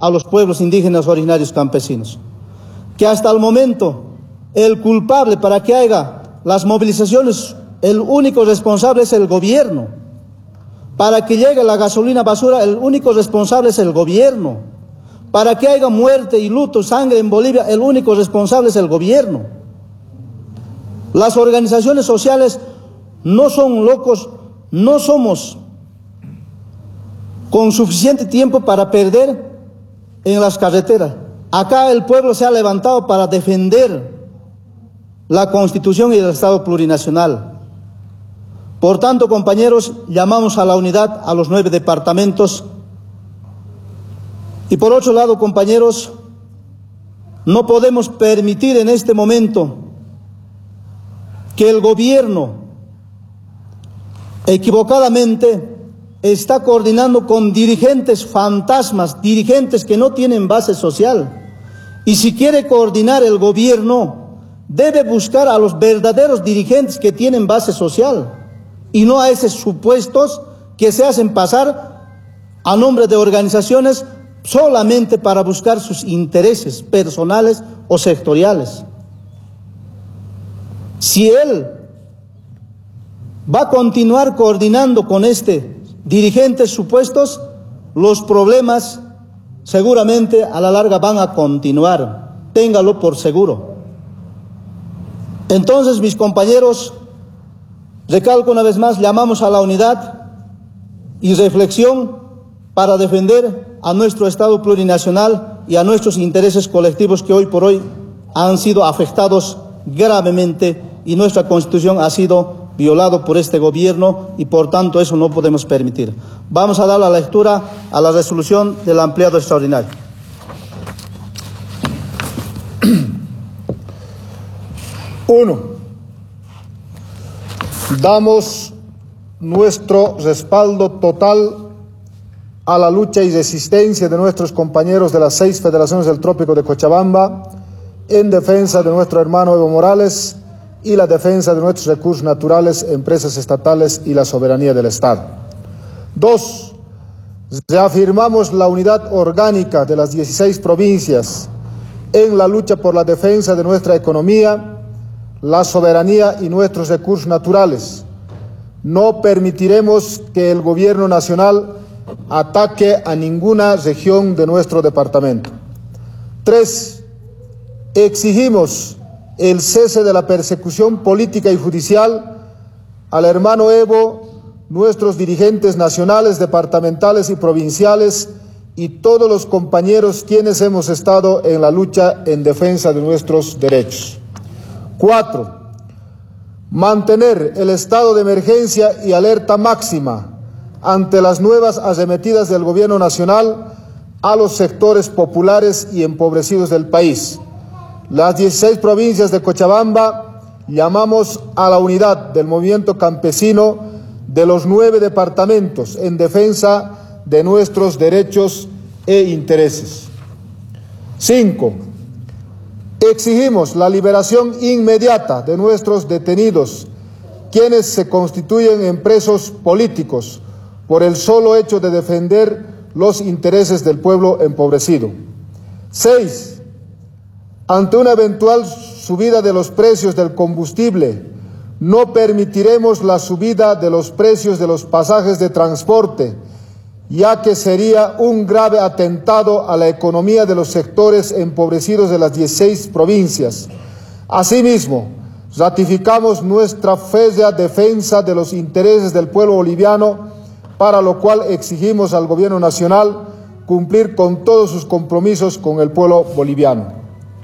a los pueblos indígenas originarios campesinos. Que hasta el momento el culpable para que haya las movilizaciones, el único responsable es el gobierno. Para que llegue la gasolina basura, el único responsable es el gobierno. Para que haya muerte y luto, sangre en Bolivia, el único responsable es el gobierno. Las organizaciones sociales no son locos, no somos con suficiente tiempo para perder en las carreteras. Acá el pueblo se ha levantado para defender la Constitución y el Estado plurinacional. Por tanto, compañeros, llamamos a la unidad a los 9 departamentos. Y por otro lado, compañeros, no podemos permitir en este momento que el gobierno equivocadamente está coordinando con dirigentes fantasmas, dirigentes que no tienen base social. Y si quiere coordinar el gobierno, debe buscar a los verdaderos dirigentes que tienen base social y no a esos supuestos que se hacen pasar a nombre de organizaciones solamente para buscar sus intereses personales o sectoriales. Si él va a continuar coordinando con dirigentes supuestos, los problemas seguramente a la larga van a continuar, téngalo por seguro. Entonces, mis compañeros, recalco una vez más, llamamos a la unidad y reflexión para defender a nuestro Estado plurinacional y a nuestros intereses colectivos que hoy por hoy han sido afectados gravemente y nuestra Constitución ha sido violado por este gobierno y por tanto eso no podemos permitir. Vamos a dar la lectura a la resolución del ampliado extraordinario. 1. Damos nuestro respaldo total a la lucha y resistencia de nuestros compañeros de las 6 federaciones del Trópico de Cochabamba en defensa de nuestro hermano Evo Morales y la defensa de nuestros recursos naturales, empresas estatales y la soberanía del Estado. 2. Reafirmamos la unidad orgánica de las 16 provincias en la lucha por la defensa de nuestra economía, la soberanía y nuestros recursos naturales. No permitiremos que el gobierno nacional ataque a ninguna región de nuestro departamento. 3. Exigimos el cese de la persecución política y judicial al hermano Evo, nuestros dirigentes nacionales, departamentales y provinciales y todos los compañeros quienes hemos estado en la lucha en defensa de nuestros derechos. 4. Mantener el estado de emergencia y alerta máxima ante las nuevas arremetidas del gobierno nacional a los sectores populares y empobrecidos del país. Las 16 provincias de Cochabamba llamamos a la unidad del movimiento campesino de los 9 departamentos en defensa de nuestros derechos e intereses. 5. Exigimos la liberación inmediata de nuestros detenidos, quienes se constituyen en presos políticos por el solo hecho de defender los intereses del pueblo empobrecido. 6. Ante una eventual subida de los precios del combustible, no permitiremos la subida de los precios de los pasajes de transporte, ya que sería un grave atentado a la economía de los sectores empobrecidos de las 16 provincias. Asimismo, ratificamos nuestra férrea defensa de los intereses del pueblo boliviano, para lo cual exigimos al gobierno nacional cumplir con todos sus compromisos con el pueblo boliviano.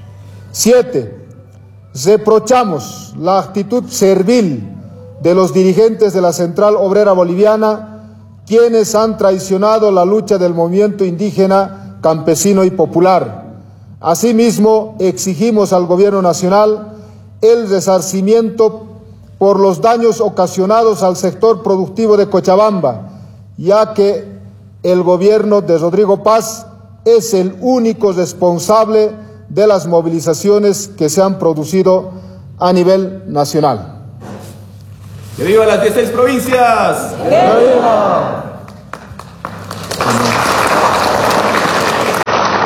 7. Reprochamos la actitud servil de los dirigentes de la Central Obrera Boliviana, quienes han traicionado la lucha del movimiento indígena, campesino y popular. Asimismo, exigimos al gobierno nacional el resarcimiento por los daños ocasionados al sector productivo de Cochabamba, ya que el gobierno de Rodrigo Paz es el único responsable de las movilizaciones que se han producido a nivel nacional. ¡Que viva las 16 provincias! ¡Que viva!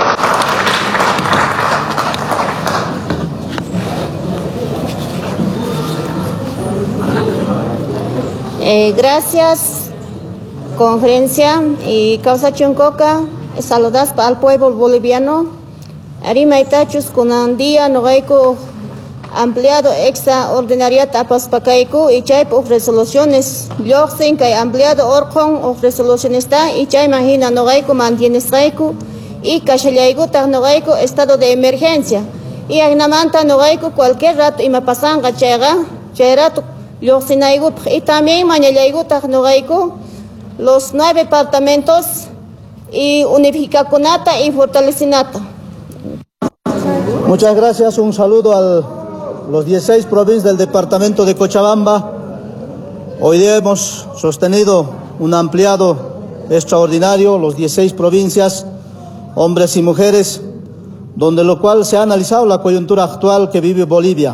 Gracias, conferencia y causa chuncoca. Saludas al pueblo boliviano. Arima itachus con un día no ampliado extraordinaria tapas pacaico y chay por resoluciones. Yo sin que ampliado orcon o resolución está y chay imagina no mantiene straico y cachalaigo tecnogaico estado de emergencia. Y agnamanta no cualquier rato y me pasan gachera, cherato. Yo sin y también mañana tecnogaico los 9 departamentos y unificaconata y fortalecinata. Muchas gracias. Un saludo a los 16 provincias del departamento de Cochabamba. Hoy día hemos sostenido un ampliado extraordinario, los 16 provincias, hombres y mujeres, donde lo cual se ha analizado la coyuntura actual que vive Bolivia.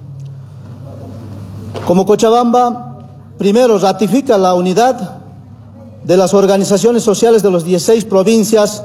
Como Cochabamba, primero ratifica la unidad de las organizaciones sociales de las 16 provincias.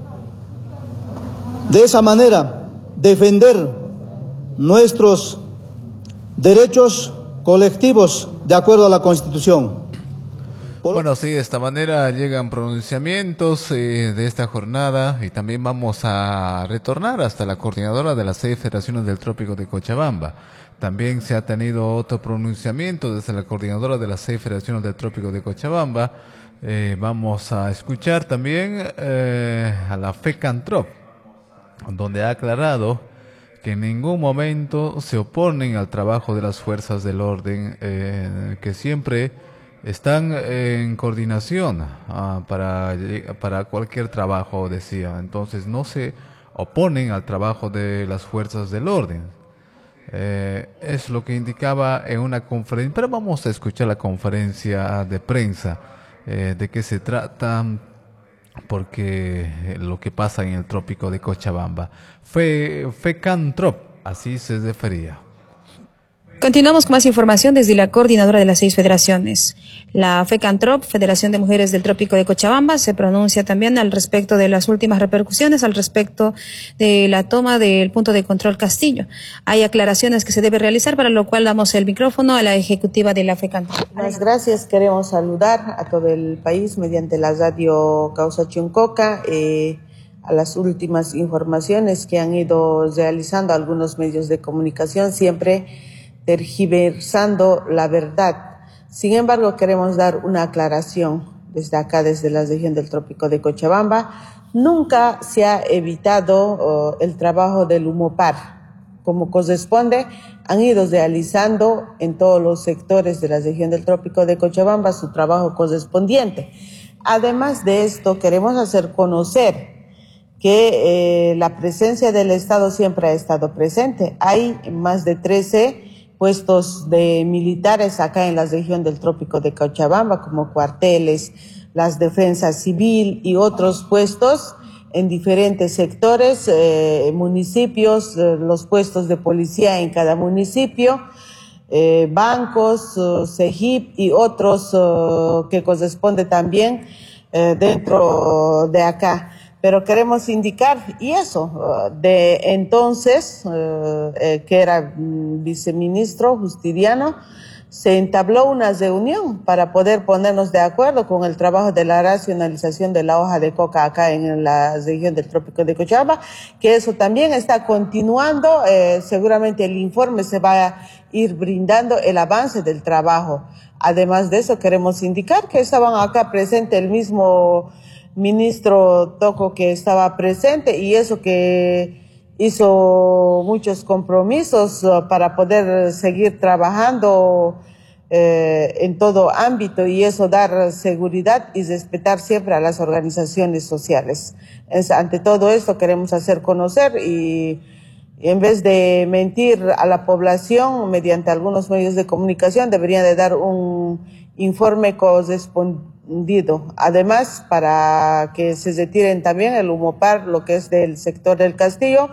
De esa manera, defender nuestros derechos colectivos de acuerdo a la Constitución. Bueno, sí, de esta manera llegan pronunciamientos de esta jornada y también vamos a retornar hasta la coordinadora de las 6 federaciones del Trópico de Cochabamba. También se ha tenido otro pronunciamiento desde la coordinadora de las 6 federaciones del Trópico de Cochabamba. Vamos a escuchar también a la FECANTROP, donde ha aclarado que en ningún momento se oponen al trabajo de las fuerzas del orden, que siempre están en coordinación para cualquier trabajo, decía. Entonces no se oponen al trabajo de las fuerzas del orden. Es lo que indicaba en una conferencia, pero vamos a escuchar la conferencia de prensa, de qué se trata, porque lo que pasa en el Trópico de Cochabamba. FECANTROP, así se refería. Continuamos con más información desde la coordinadora de las 6 federaciones. La FECANTROP, Federación de Mujeres del Trópico de Cochabamba, se pronuncia también al respecto de las últimas repercusiones, al respecto de la toma del punto de control Castillo. Hay aclaraciones que se debe realizar, para lo cual damos el micrófono a la ejecutiva de la FECANTROP. Muchas gracias. Queremos saludar a todo el país mediante la radio Causa Chuncoca, a las últimas informaciones que han ido realizando algunos medios de comunicación, siempre tergiversando la verdad. Sin embargo, queremos dar una aclaración desde acá, desde la región del Trópico de Cochabamba. Nunca se ha evitado el trabajo del UMOPAR. Como corresponde, han ido realizando en todos los sectores de la región del Trópico de Cochabamba su trabajo correspondiente. Además de esto, queremos hacer conocer que la presencia del Estado siempre ha estado presente. Hay más de 13 puestos de militares acá en la región del Trópico de Cochabamba, como cuarteles, las defensas civil y otros puestos en diferentes sectores, municipios, los puestos de policía en cada municipio, bancos, CEGIP y otros que corresponde también dentro de acá. Pero queremos indicar, y eso, de entonces, que era viceministro Justiniano, se entabló una reunión para poder ponernos de acuerdo con el trabajo de la racionalización de la hoja de coca acá en la región del Trópico de Cochabamba, que eso también está continuando. Seguramente el informe se va a ir brindando el avance del trabajo. Además de eso, queremos indicar que estaban acá presente el mismo ministro Toco, que estaba presente, y eso que hizo muchos compromisos para poder seguir trabajando en todo ámbito, y eso dar seguridad y respetar siempre a las organizaciones sociales. Ante todo esto queremos hacer conocer, y en vez de mentir a la población mediante algunos medios de comunicación, deberían de dar un informe correspondiente. Además, para que se retiren también el UMOPAR, lo que es del sector del Castillo,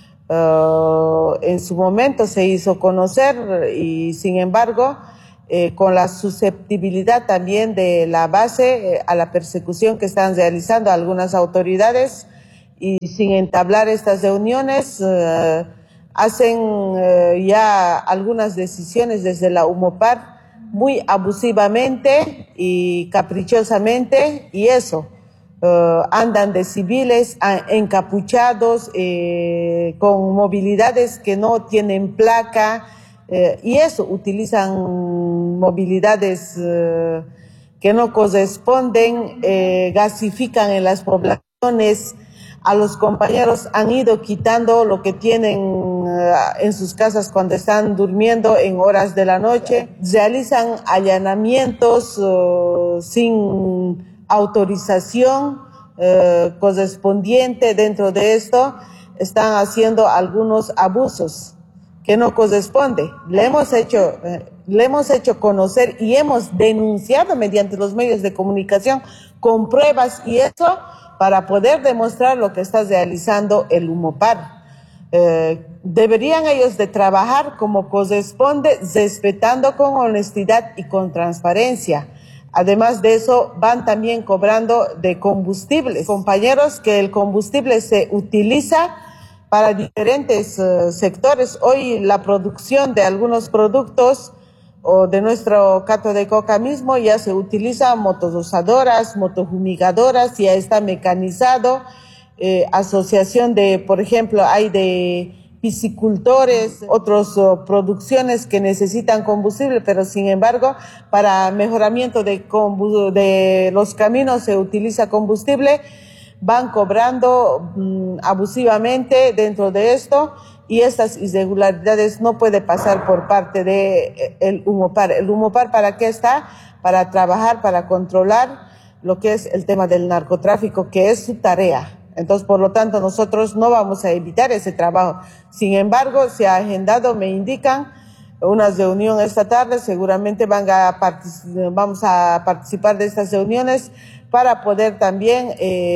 en su momento se hizo conocer, y sin embargo, con la susceptibilidad también de la base a la persecución que están realizando algunas autoridades, y sin entablar estas reuniones, hacen ya algunas decisiones desde la UMOPAR muy abusivamente y caprichosamente, y eso, andan de civiles encapuchados, con movilidades que no tienen placa, y eso, utilizan movilidades que no corresponden, gasifican en las poblaciones. A los compañeros han ido quitando lo que tienen en sus casas cuando están durmiendo en horas de la noche. Realizan allanamientos sin autorización correspondiente. Dentro de esto están haciendo algunos abusos que no corresponde. Le hemos hecho conocer y hemos denunciado mediante los medios de comunicación con pruebas y eso, para poder demostrar lo que está realizando el Humopar. Deberían ellos de trabajar como corresponde, respetando con honestidad y con transparencia. Además de eso, van también cobrando de combustibles. Compañeros, que el combustible se utiliza para diferentes sectores. Hoy la producción de algunos productos o de nuestro cato de coca mismo ya se utiliza motodosadoras, motofumigadoras, ya está mecanizado, asociación de, por ejemplo, hay de piscicultores, otras producciones que necesitan combustible, pero sin embargo, para mejoramiento de los caminos se utiliza combustible, van cobrando abusivamente dentro de esto. Y estas irregularidades no puede pasar por parte de el Humopar. El Humopar, ¿para qué está? Para trabajar, para controlar lo que es el tema del narcotráfico, que es su tarea. Entonces, por lo tanto, nosotros no vamos a evitar ese trabajo. Sin embargo, se ha agendado, me indican, una reunión esta tarde. Seguramente vamos a participar de estas reuniones para poder también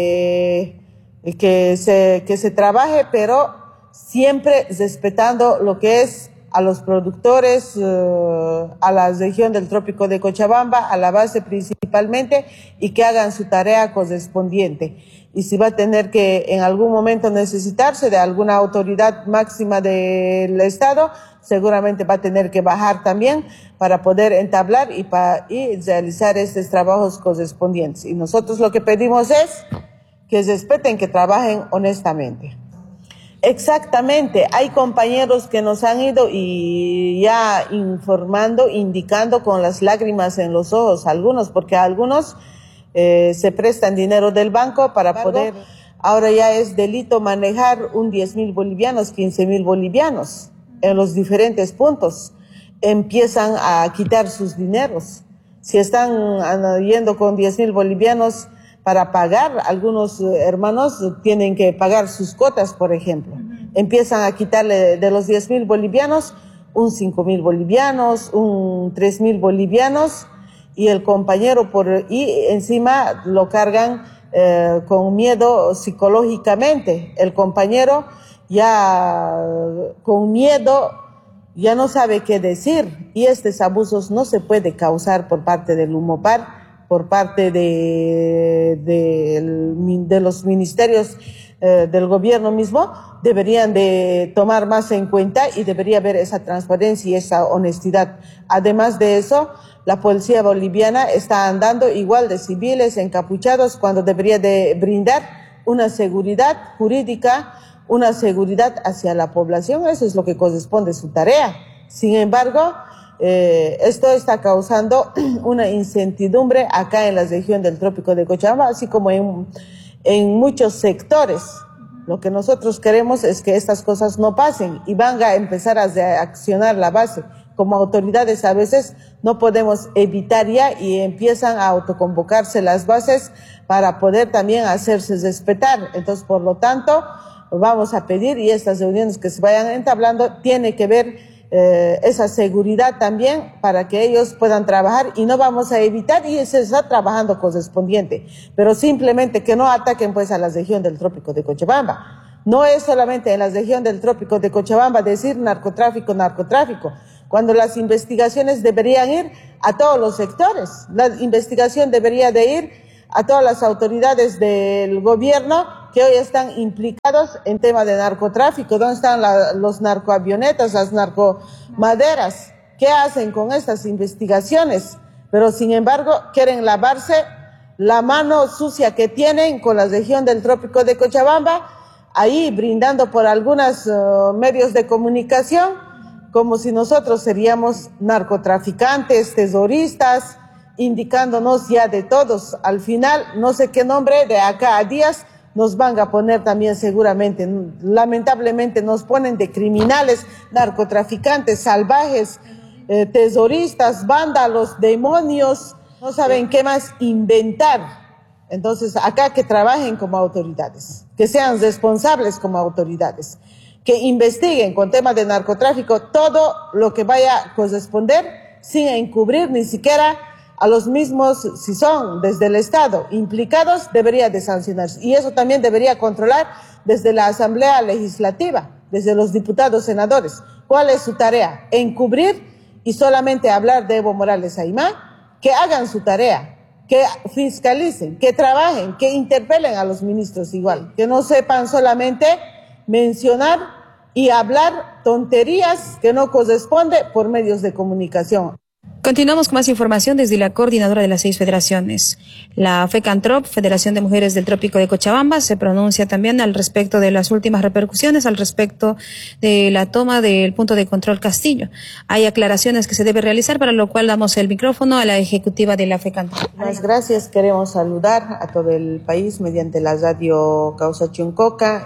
que se trabaje, pero siempre respetando lo que es a los productores, a la región del Trópico de Cochabamba, a la base principalmente, y que hagan su tarea correspondiente. Y si va a tener que en algún momento necesitarse de alguna autoridad máxima del Estado, seguramente va a tener que bajar también para poder entablar y realizar estos trabajos correspondientes. Y nosotros lo que pedimos es que respeten, que trabajen honestamente. Exactamente, hay compañeros que nos han ido y ya informando, indicando con las lágrimas en los ojos, algunos, porque algunos se prestan dinero del banco para poder, ahora ya es delito manejar 10.000 bolivianos, 15.000 bolivianos en los diferentes puntos. Empiezan a quitar sus dineros. Si están yendo con 10.000 bolivianos para pagar, algunos hermanos tienen que pagar sus cotas, por ejemplo. Empiezan a quitarle de los 10.000 bolivianos, 5.000 bolivianos, 3.000 bolivianos, y el compañero y encima lo cargan con miedo psicológicamente. El compañero ya con miedo ya no sabe qué decir, y estos abusos no se puede causar por parte del Humopar, por parte de los ministerios del gobierno mismo. Deberían de tomar más en cuenta y debería haber esa transparencia y esa honestidad. Además de eso, la policía boliviana está andando igual de civiles encapuchados cuando debería de brindar una seguridad jurídica, una seguridad hacia la población. Eso es lo que corresponde a su tarea. Sin embargo, esto está causando una incertidumbre acá en la región del Trópico de Cochabamba, así como en muchos sectores. Lo que nosotros queremos es que estas cosas no pasen y van a empezar a reaccionar la base. Como autoridades a veces no podemos evitar ya y empiezan a autoconvocarse las bases para poder también hacerse respetar. Entonces, por lo tanto, vamos a pedir, y estas reuniones que se vayan entablando tiene que ver esa seguridad también para que ellos puedan trabajar, y no vamos a evitar, y se está trabajando correspondiente, pero simplemente que no ataquen pues a la región del Trópico de Cochabamba. No es solamente en la región del Trópico de Cochabamba decir narcotráfico, narcotráfico, cuando las investigaciones deberían ir a todos los sectores. La investigación debería de ir a todas las autoridades del gobierno que hoy están implicados en tema de narcotráfico. ¿Dónde están los narcoavionetas, las narcomaderas? qué hacen con estas investigaciones, pero sin embargo quieren lavarse la mano sucia que tienen con la región del Trópico de Cochabamba, ahí brindando por algunos medios de comunicación, como si nosotros seríamos narcotraficantes, terroristas, indicándonos ya de todos. Al final, no sé qué nombre, de acá a días, nos van a poner también seguramente, lamentablemente nos ponen de criminales, narcotraficantes, salvajes, terroristas, vándalos, demonios, no saben qué más inventar. Entonces, acá que trabajen como autoridades, que sean responsables como autoridades, que investiguen con temas de narcotráfico todo lo que vaya a corresponder sin encubrir ni siquiera a los mismos, si son desde el Estado implicados, debería de sancionarse. Y eso también debería controlar desde la Asamblea Legislativa, desde los diputados, senadores. ¿Cuál es su tarea? Encubrir y solamente hablar de Evo Morales Aymá. Que hagan su tarea, que fiscalicen, que trabajen, que interpelen a los ministros igual, que no sepan solamente mencionar y hablar tonterías que no corresponde por medios de comunicación. Continuamos con más información desde la coordinadora de las 6 federaciones. La FECANTROP, Federación de Mujeres del Trópico de Cochabamba, se pronuncia también al respecto de las últimas repercusiones, al respecto de la toma del punto de control Castillo. Hay aclaraciones que se debe realizar, para lo cual damos el micrófono a la ejecutiva de la FECANTROP. Muchas gracias. Queremos saludar a todo el país mediante la radio Causa Chuncoca,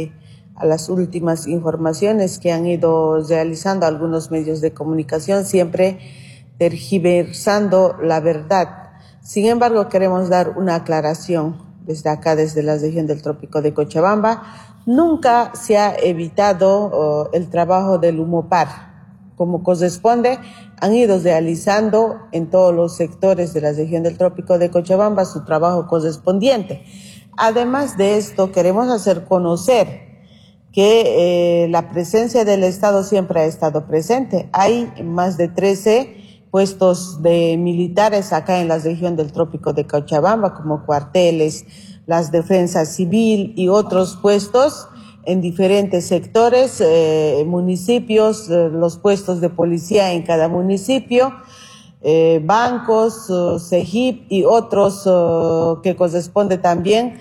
a las últimas informaciones que han ido realizando algunos medios de comunicación, siempre tergiversando la verdad. Sin embargo, queremos dar una aclaración desde acá, desde la región del Trópico de Cochabamba. Nunca se ha evitado el trabajo del Humopar. Como corresponde, han ido realizando en todos los sectores de la región del Trópico de Cochabamba su trabajo correspondiente. Además de esto, queremos hacer conocer que la presencia del Estado siempre ha estado presente. Hay más de 13 puestos de militares acá en la región del Trópico de Cochabamba, como cuarteles, las defensas civil y otros puestos en diferentes sectores, municipios, los puestos de policía en cada municipio, bancos, CEGIP y otros que corresponde también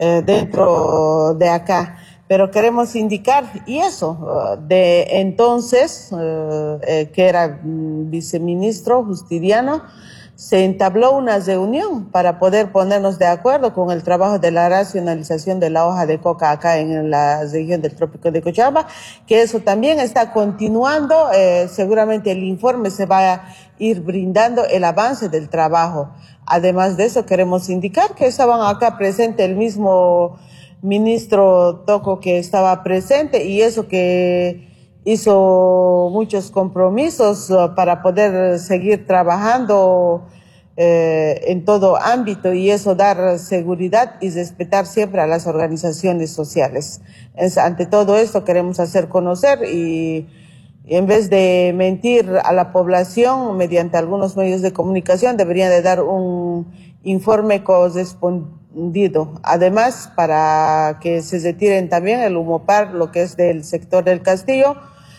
dentro de acá. Pero queremos indicar, y eso, de entonces, que era viceministro Justiniano, se entabló una reunión para poder ponernos de acuerdo con el trabajo de la racionalización de la hoja de coca acá en la región del Trópico de Cochabamba, que eso también está continuando. Seguramente el informe se va a ir brindando el avance del trabajo. Además de eso, queremos indicar que estaban acá presente el mismo ministro Toco que estaba presente, y eso que hizo muchos compromisos para poder seguir trabajando en todo ámbito, y eso dar seguridad y respetar siempre a las organizaciones sociales. Ante todo esto queremos hacer conocer, y en vez de mentir a la población mediante algunos medios de comunicación, deberían de dar un informe correspondiente. Además, para que se retiren también el Humopar, lo que es del sector del Castillo,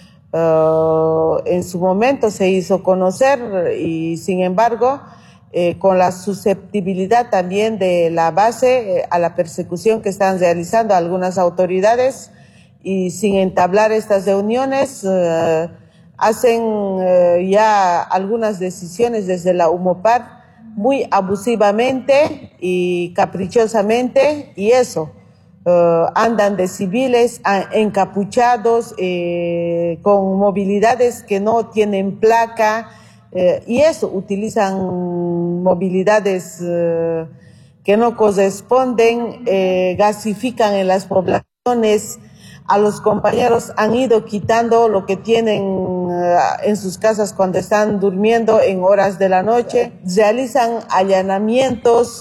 en su momento se hizo conocer, y sin embargo, con la susceptibilidad también de la base a la persecución que están realizando algunas autoridades, y sin entablar estas reuniones, hacen ya algunas decisiones desde la Humopar muy abusivamente y caprichosamente, y eso, andan de civiles encapuchados, con movilidades que no tienen placa, y eso, utilizan movilidades que no corresponden, gasifican en las poblaciones. A los compañeros han ido quitando lo que tienen en sus casas cuando están durmiendo en horas de la noche. Realizan allanamientos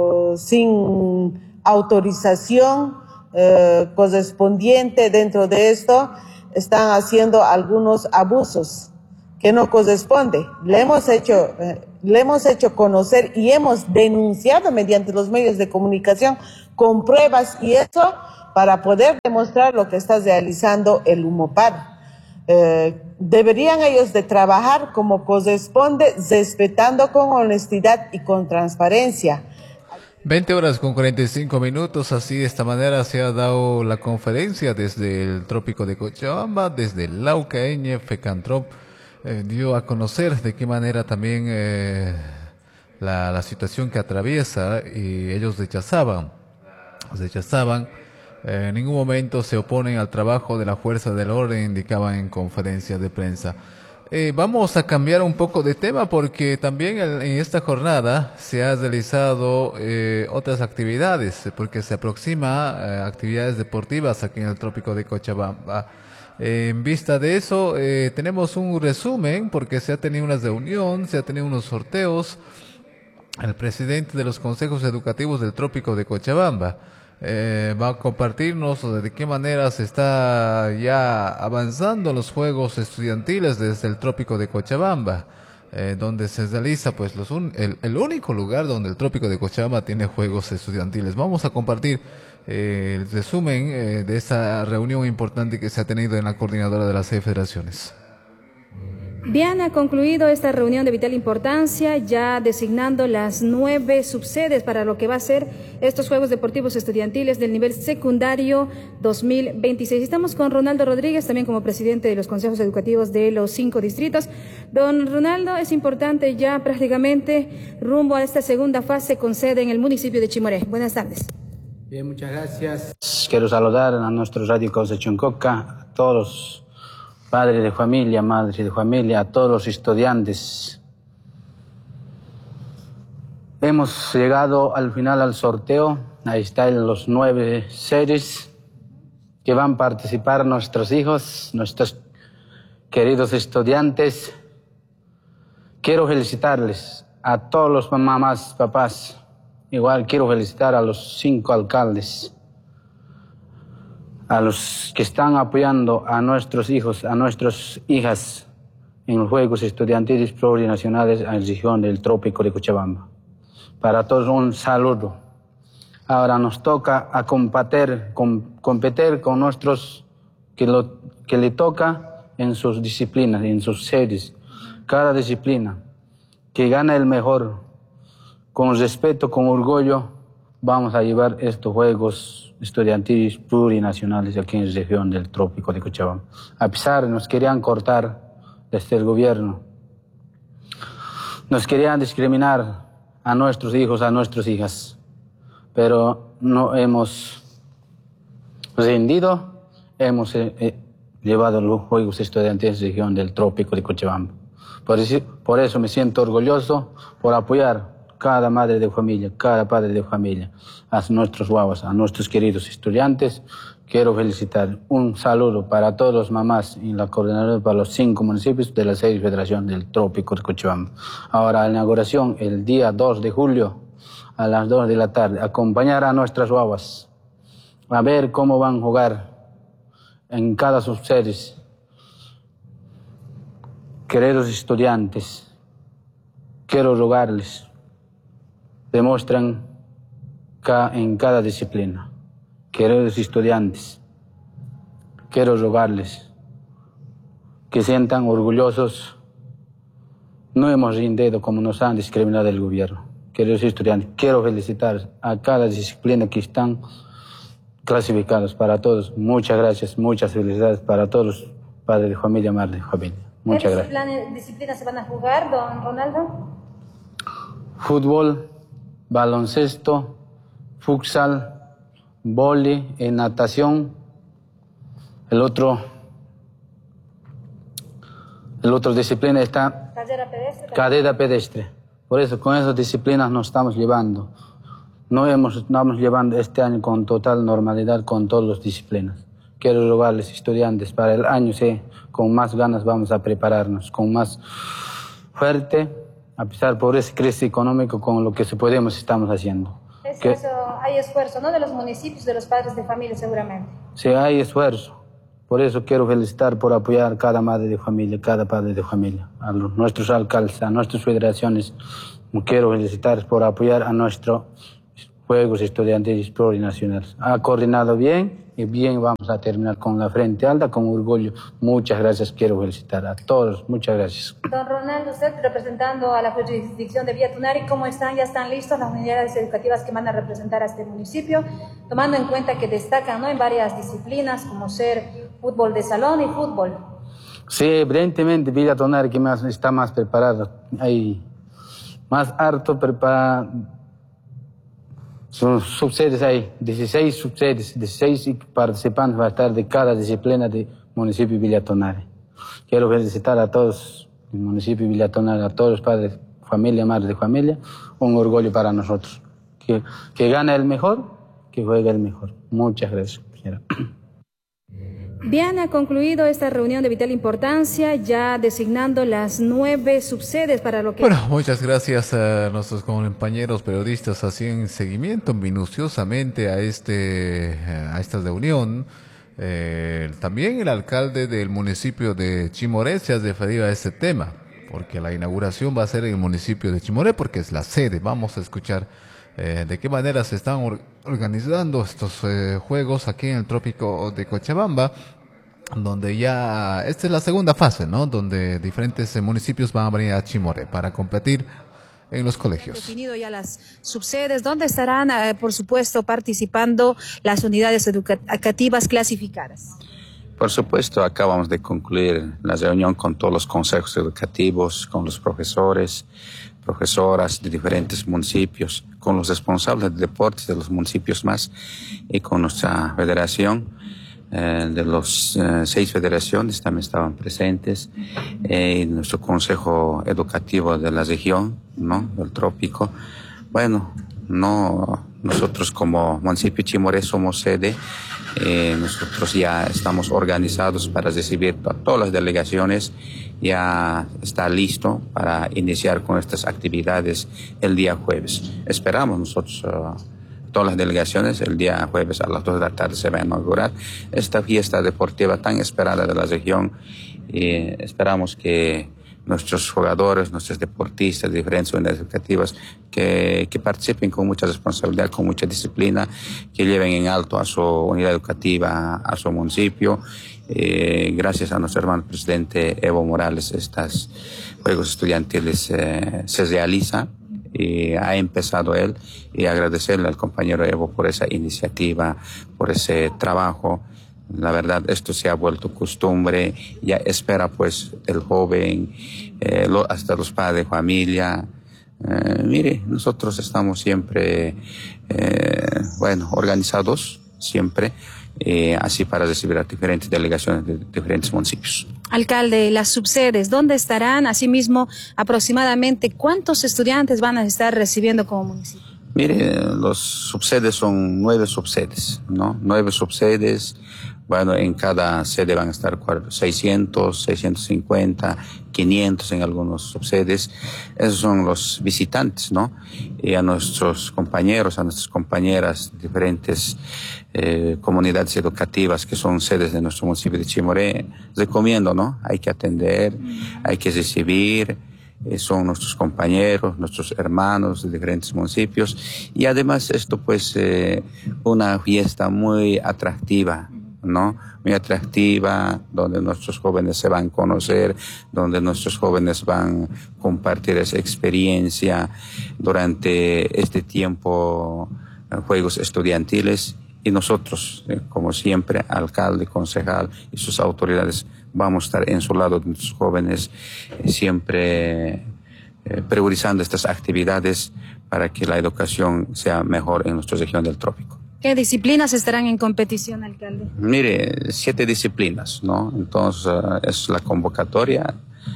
sin autorización correspondiente. Dentro de esto están haciendo algunos abusos que no corresponde. Le hemos hecho conocer y hemos denunciado mediante los medios de comunicación con pruebas, y eso para poder demostrar lo que está realizando el Humopar. deberían ellos de trabajar como corresponde, respetando con honestidad y con transparencia. 20 horas con 45 minutos, así de esta manera se ha dado la conferencia desde el trópico de Cochabamba, desde el Laucaeñe. FECANTROP dio a conocer de qué manera también la situación que atraviesa, y ellos rechazaban, en ningún momento se oponen al trabajo de la fuerza del orden, indicaban en conferencia de prensa. Vamos a cambiar un poco de tema porque también en esta jornada se ha realizado otras actividades, porque se aproxima actividades deportivas aquí en el trópico de Cochabamba. En vista de eso, tenemos un resumen porque se ha tenido una reunión, se ha tenido unos sorteos. El presidente de los consejos educativos del trópico de Cochabamba va a compartirnos de qué manera se está ya avanzando los juegos estudiantiles desde el trópico de Cochabamba, donde se realiza pues el único lugar donde el trópico de Cochabamba tiene juegos estudiantiles. Vamos a compartir el resumen de esta reunión importante que se ha tenido en la coordinadora de las 6 federaciones. Bien, ha concluido esta reunión de vital importancia, ya designando las 9 subsedes para lo que va a ser estos Juegos Deportivos Estudiantiles del nivel secundario 2026. Estamos con Ronaldo Rodríguez, también como presidente de los consejos educativos de los 5 distritos. Don Ronaldo, es importante ya prácticamente rumbo a esta segunda fase con sede en el municipio de Chimoré. Buenas tardes. Bien, muchas gracias. Quiero saludar a nuestro Radio Causa Chuncoca, a todos los padres de familia, madres de familia, a todos los estudiantes. Hemos llegado al final al sorteo. Ahí están los 9 series que van a participar nuestros hijos, nuestros queridos estudiantes. Quiero felicitarles a todos los mamás, papás. Igual quiero felicitar a los 5 alcaldes, a los que están apoyando a nuestros hijos, a nuestras hijas en los Juegos Estudiantiles Plurinacionales en la región del trópico de Cochabamba. Para todos un saludo. Ahora nos toca a competir con nuestros que le toca en sus disciplinas, en sus series. Cada disciplina, que gana el mejor, con respeto, con orgullo, vamos a llevar estos Juegos Estudiantiles Plurinacionales aquí en la región del trópico de Cochabamba. A pesar de nos querían cortar desde el gobierno, nos querían discriminar a nuestros hijos, a nuestras hijas, pero no hemos rendido, hemos llevado los Juegos Estudiantiles de la región del trópico de Cochabamba. Por eso me siento orgulloso por apoyar cada madre de familia, cada padre de familia, a nuestros guaguas, a nuestros queridos estudiantes. Quiero felicitar. Un saludo para todos los mamás y la coordinadora para los 5 municipios de la 6 Federación del Trópico de Cochabamba. Ahora, la inauguración el día 2 de julio a las 2 de la tarde. Acompañar a nuestras guaguas a ver cómo van a jugar en cada subsedes. Queridos estudiantes, quiero rogarles, demuestran en cada disciplina. Queridos estudiantes, quiero rogarles que sientan orgullosos. No hemos rendido como nos han discriminado el gobierno. Queridos estudiantes, quiero felicitar a cada disciplina que están clasificados. Para todos, muchas gracias, muchas felicidades para todos los padres de familia, madres de familia. Muchas gracias. ¿Qué disciplinas se van a jugar, don Ronaldo? Fútbol, baloncesto, futsal, vóley, natación. El otro disciplina está cadena pedestre. Por eso con esas disciplinas nos estamos llevando. Estamos llevando este año con total normalidad con todas las disciplinas. Quiero rogarles, estudiantes, para el año con más ganas vamos a prepararnos, con más fuerte, a pesar por esa crisis económica, con lo que podemos estamos haciendo. Hay esfuerzo, ¿no? De los municipios, de los padres de familia, seguramente. Sí, hay esfuerzo. Por eso quiero felicitar por apoyar a cada madre de familia, cada padre de familia, a nuestros alcaldes, a nuestras federaciones. Quiero felicitar por apoyar a nuestros Juegos Estudiantiles Plurinacionales. Ha coordinado bien y bien vamos a terminar con la frente alta, con orgullo. Muchas gracias, quiero felicitar a todos, muchas gracias. Don Ronaldo, usted representando a la jurisdicción de Villa Tunari, ¿cómo están? ¿Ya están listos las unidades educativas que van a representar a este municipio? Tomando en cuenta que destacan, ¿no?, en varias disciplinas, como ser fútbol de salón y fútbol. Sí, evidentemente Villa Tunari que está más preparado, hay más harto preparado. Son subsedes hay, 16 subsedes, 16 participantes va a estar de cada disciplina del municipio de Villa Tunari. Quiero felicitar a todos el municipio de Villa Tunari, a todos los padres, familia, madres de familia, un orgullo para nosotros. Que gane el mejor, que juegue el mejor. Muchas gracias, señora. Bien, ha concluido esta reunión de vital importancia, ya designando las 9 subsedes para lo que... Bueno, muchas gracias a nuestros compañeros periodistas. Hacían seguimiento minuciosamente a esta reunión. También el alcalde del municipio de Chimoré se ha referido a este tema, porque la inauguración va a ser en el municipio de Chimoré, porque es la sede. Vamos a escuchar de qué manera se están organizando estos juegos aquí en el trópico de Cochabamba, donde ya esta es la segunda fase, ¿no?, donde diferentes municipios van a venir a Chimoré para competir en los colegios. Definido ya las subsedes, donde estarán, por supuesto, participando las unidades educativas clasificadas. Por supuesto, acabamos de concluir la reunión con todos los consejos educativos, con los profesores, profesoras de diferentes municipios, con los responsables de deportes de los municipios más y con nuestra federación. De los 6 federaciones también estaban presentes, nuestro consejo educativo de la región, ¿no?, del trópico. Bueno, nosotros como municipio Chimoré somos sede, nosotros ya estamos organizados para recibir a todas las delegaciones, ya está listo para iniciar con estas actividades el día jueves. Esperamos nosotros todas las delegaciones, el día jueves a las 2 de la tarde se va a inaugurar esta fiesta deportiva tan esperada de la región, y esperamos que nuestros jugadores, nuestros deportistas de diferentes unidades educativas que participen con mucha responsabilidad, con mucha disciplina, que lleven en alto a su unidad educativa, a su municipio. Gracias a nuestro hermano presidente Evo Morales, estos Juegos Estudiantiles se realizan. Y ha empezado él, y agradecerle al compañero Evo por esa iniciativa, por ese trabajo. La verdad, esto se ha vuelto costumbre, ya espera pues el joven, hasta los padres de familia. Mire, nosotros estamos siempre, organizados, siempre, así para recibir a diferentes delegaciones de diferentes municipios. Alcalde, las subsedes, ¿dónde estarán? Asimismo, aproximadamente, ¿cuántos estudiantes van a estar recibiendo como municipio? Mire, los subsedes son 9 subsedes, ¿no? 9 subsedes. Bueno, en cada sede van a estar 600, 650, 500 en algunos subsedes. Esos son los visitantes, ¿no? Y a nuestros compañeros, a nuestras compañeras, diferentes comunidades educativas que son sedes de nuestro municipio de Chimoré, recomiendo, ¿no? Hay que atender, hay que recibir. Son nuestros compañeros, nuestros hermanos de diferentes municipios, y además esto pues una fiesta muy atractiva, ¿no? Muy atractiva, donde nuestros jóvenes se van a conocer, donde nuestros jóvenes van a compartir esa experiencia durante este tiempo, juegos estudiantiles. Y nosotros, como siempre, alcalde, concejal y sus autoridades, vamos a estar en su lado de nuestros jóvenes, siempre priorizando estas actividades para que la educación sea mejor en nuestra región del trópico. ¿Qué disciplinas estarán en competición, alcalde? Mire, 7 disciplinas, ¿no? Entonces, es la convocatoria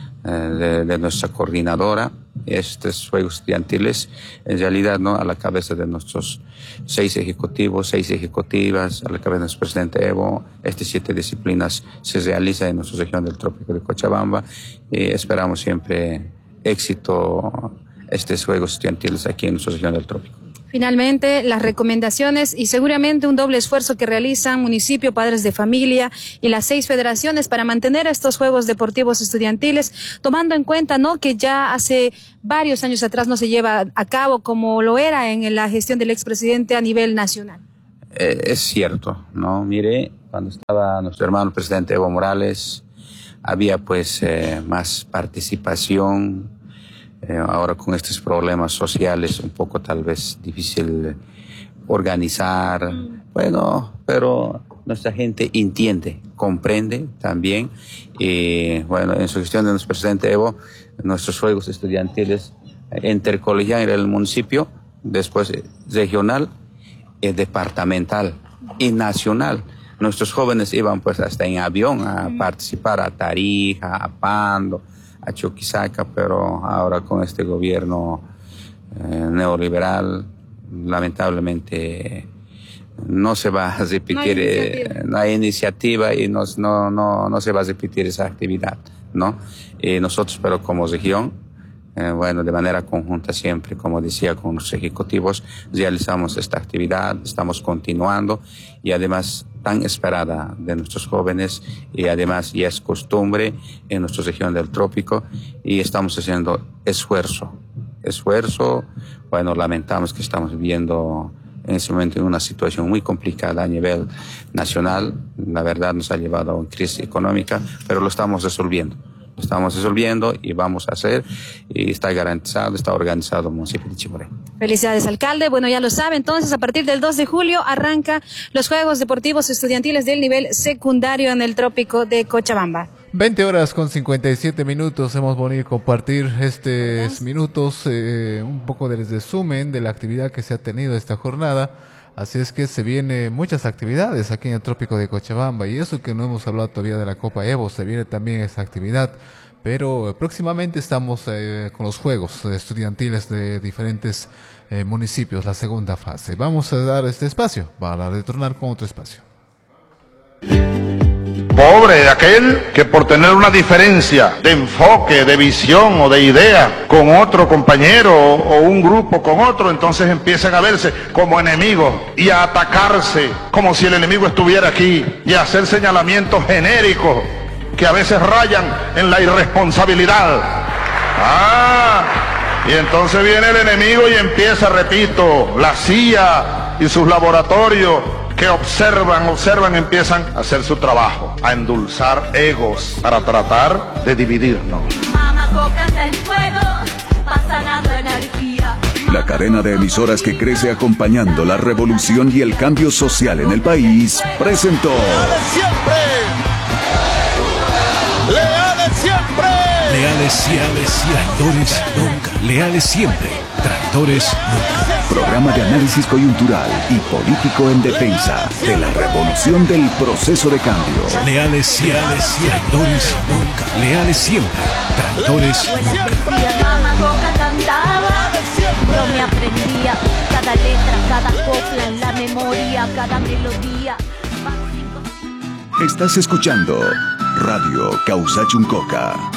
de nuestra coordinadora. Estos juegos estudiantiles, en realidad, ¿no?, a la cabeza de nuestros 6 ejecutivos, 6 ejecutivas, a la cabeza de nuestro presidente Evo, estas 7 disciplinas se realizan en nuestra región del trópico de Cochabamba, y esperamos siempre éxito estos juegos estudiantiles aquí en nuestra región del trópico. Finalmente, las recomendaciones y seguramente un doble esfuerzo que realizan municipio, padres de familia y las 6 federaciones para mantener estos Juegos Deportivos Estudiantiles, tomando en cuenta, ¿no?, que ya hace varios años atrás no se lleva a cabo como lo era en la gestión del expresidente a nivel nacional. Es cierto, ¿no? Mire, cuando estaba nuestro hermano presidente Evo Morales, había pues más participación. Ahora con estos problemas sociales, un poco tal vez difícil organizar. Bueno, pero nuestra gente entiende, comprende también. Y bueno, en su gestión de nuestro presidente Evo, nuestros juegos estudiantiles intercolegial en el municipio, después regional, departamental y nacional. Nuestros jóvenes iban pues hasta en avión a participar a Tarija, a Pando, a Chuquisaca, pero ahora con este gobierno neoliberal, lamentablemente no se va a repetir, no hay iniciativa y no se va a repetir esa actividad, ¿no? Nosotros, pero como región, bueno, de manera conjunta siempre, como decía, con los ejecutivos, realizamos esta actividad, estamos continuando y además tan esperada de nuestros jóvenes y además ya es costumbre en nuestra región del trópico y estamos haciendo esfuerzo. Bueno, lamentamos que estamos viviendo en este momento en una situación muy complicada a nivel nacional. La verdad nos ha llevado a una crisis económica, pero lo estamos resolviendo. Y vamos a hacer, y está garantizado, está organizado el municipio de Chimoré. Felicidades, alcalde. Bueno, ya lo sabe, entonces a partir del 2 de julio arranca los Juegos Deportivos Estudiantiles del nivel secundario en el Trópico de Cochabamba. 20:57. Hemos venido a compartir estos minutos, un poco del resumen de la actividad que se ha tenido esta jornada. Así es que se vienen muchas actividades aquí en el Trópico de Cochabamba y eso que no hemos hablado todavía de la Copa Evo, se viene también esa actividad, pero próximamente estamos con los Juegos Estudiantiles de diferentes municipios, la segunda fase. Vamos a dar este espacio para retornar con otro espacio. Pobre de aquel que por tener una diferencia de enfoque, de visión o de idea con otro compañero o un grupo con otro, entonces empiezan a verse como enemigos y a atacarse como si el enemigo estuviera aquí y a hacer señalamientos genéricos que a veces rayan en la irresponsabilidad. Y entonces viene el enemigo y empieza, repito, la CIA y sus laboratorios que observan, empiezan a hacer su trabajo, a endulzar egos para tratar de dividirnos. La cadena de emisoras que crece acompañando la revolución y el cambio social en el país presentó ¡Leales siempre! Leales siempre, traidores nunca. Leales siempre, traidores nunca. Programa de análisis coyuntural y político en defensa de la revolución del proceso de cambio. Leales siempre, traidores nunca. Leales siempre, traidores nunca. Yo me aprendía cada letra, cada copla en la memoria, cada melodía. Estás escuchando Radio Causachuncoca.